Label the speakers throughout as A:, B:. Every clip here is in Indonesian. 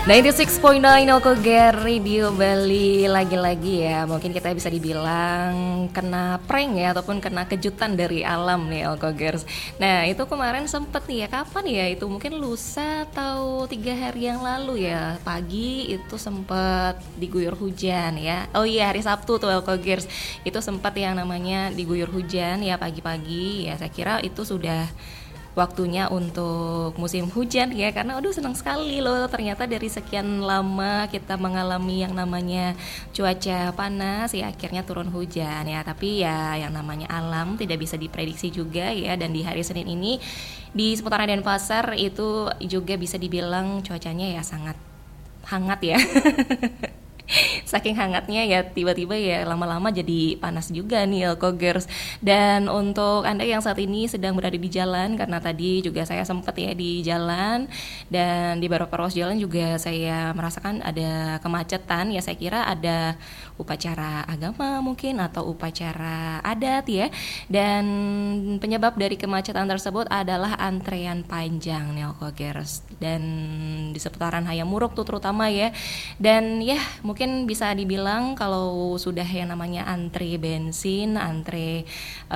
A: 96.9 Alkoger Radio Bali. Lagi-lagi ya, mungkin kita bisa dibilang kena prank ya, ataupun kena kejutan dari alam nih Alkogers. Nah itu kemarin sempet nih ya, kapan ya, itu mungkin lusa atau 3 hari yang lalu ya, pagi itu sempet diguyur hujan ya. Oh iya, hari Sabtu tuh Alkogers, itu sempat yang namanya diguyur hujan ya pagi-pagi ya. Saya kira itu sudah waktunya untuk musim hujan ya, karena aduh senang sekali loh, ternyata dari sekian lama kita mengalami yang namanya cuaca panas ya akhirnya turun hujan ya. Tapi ya yang namanya alam tidak bisa diprediksi juga ya, dan di hari Senin ini di seputaran Denpasar itu juga bisa dibilang cuacanya ya sangat hangat ya. Saking hangatnya ya tiba-tiba ya lama-lama jadi panas juga nih Alkogers. Dan untuk Anda yang saat ini sedang berada di jalan, karena tadi juga saya sempat ya di jalan, dan di beberapa ruas jalan juga saya merasakan ada kemacetan ya. Saya kira ada upacara agama mungkin atau upacara adat ya. Dan penyebab dari kemacetan tersebut adalah antrean panjang nih Alkogers, dan di seputaran Hayamuruk tuh terutama ya. Dan ya mungkin bisa dibilang kalau sudah yang namanya antre bensin, antre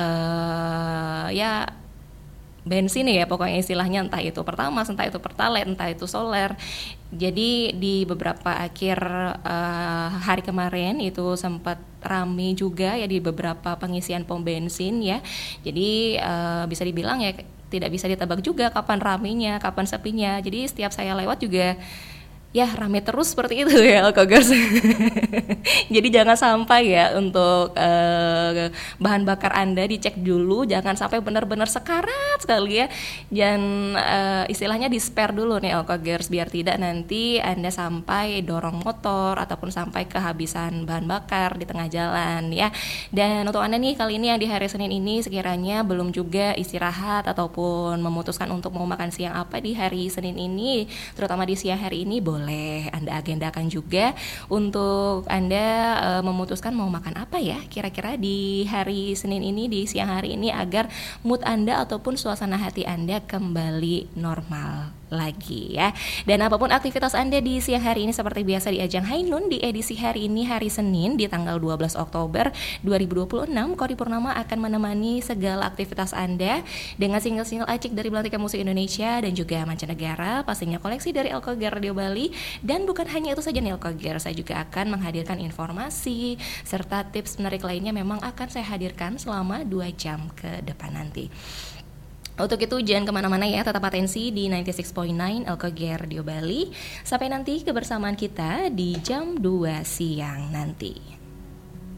A: ya bensin ya pokoknya istilahnya, entah itu Pertamax, entah itu Pertalite, entah itu Solar. Jadi di beberapa akhir hari kemarin itu sempat rame juga ya di beberapa pengisian pom bensin ya. Jadi bisa dibilang ya tidak bisa ditebak juga kapan ramenya, kapan sepinya. Jadi setiap saya lewat juga ya rame terus seperti itu ya Alkogers. Jadi jangan sampai ya untuk bahan bakar Anda dicek dulu, jangan sampai benar-benar sekarat sekali ya. Dan istilahnya di spare dulu nih Alkogers, biar tidak nanti Anda sampai dorong motor ataupun sampai kehabisan bahan bakar di tengah jalan ya. Dan untuk Anda nih kali ini yang di hari Senin ini sekiranya belum juga istirahat ataupun memutuskan untuk mau makan siang apa di hari Senin ini, terutama di siang hari ini, boleh Anda agendakan juga untuk Anda memutuskan mau makan apa ya kira-kira di hari Senin ini, di siang hari ini, agar mood Anda ataupun suasana hati Anda kembali normal lagi ya. Dan apapun aktivitas Anda di siang hari ini, seperti biasa di Ajang Hainun di edisi hari ini, hari Senin di tanggal 12 Oktober 2026, Kori Purnama akan menemani segala aktivitas Anda dengan single-single acik dari Belantika Musik Indonesia dan juga mancanegara, pastinya koleksi dari Alkoger Radio Bali. Dan bukan hanya itu saja nih Alkoger, saya juga akan menghadirkan informasi serta tips menarik lainnya, memang akan saya hadirkan selama 2 jam ke depan nanti. Untuk itu jangan kemana-mana ya, tetap atensi di 96.9 Alkoger Radio Bali. Sampai nanti kebersamaan kita di jam 2 siang nanti.